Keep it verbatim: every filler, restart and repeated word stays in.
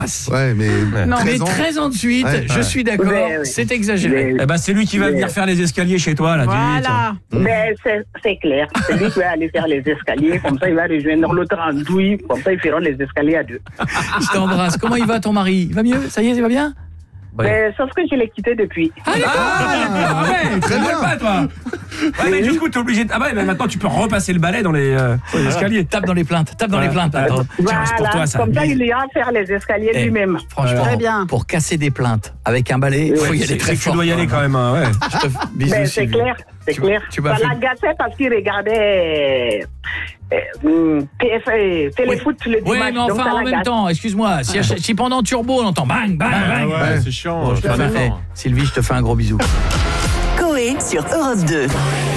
Ouais, mais Non, Mais mais treize ans de suite, Ouais, je ouais. suis d'accord, Ouais, ouais. c'est exagéré. Mais- Eh ben, c'est lui qui va Mais- venir faire les escaliers chez toi, là. voilà. Ben, c'est, c'est clair. C'est lui qui va aller faire les escaliers. Comme ça, il va rejoindre l'autre en douille. Comme ça, ils feront les escaliers à deux. Je t'embrasse. Comment il va ton mari? Il va mieux? Ça y est, il va bien? Ouais. Ben, sauf que je l'ai quitté depuis. Ah, d'accord. Ah ouais, Très tu bien. rigoles pas, toi. Ouais, mais du coup, t'es obligé de... Ah ouais, mais maintenant, tu peux repasser le balai dans les, euh, dans les escaliers. Tape dans les plaintes, tape dans Ouais. les plaintes. Ouais. Attends. Tiens, c'est pour toi, ça. Comme ça, il ira faire les escaliers Eh, lui-même. Franchement, Très bien. pour casser des plaintes avec un balai, il faut y C'est- aller très c'est que fort. tu dois y aller quand même, hein, ouais. Je te... Bisous, Ben, c'est Sylvie. clair, c'est Tu- clair. tu m'as Ça fait- l'agaçait parce qu'il regardait euh, euh, T F un, Téléfoot le Oui, dimanche. mais donc enfin, ça en même l'agace. temps, excuse-moi, si, si pendant Turbo, on entend bang, bang, bang. ouais, Ouais. c'est chiant. Bon, je te je fais- fais eh, Sylvie, je te fais un gros bisou. Coé sur Europe deux.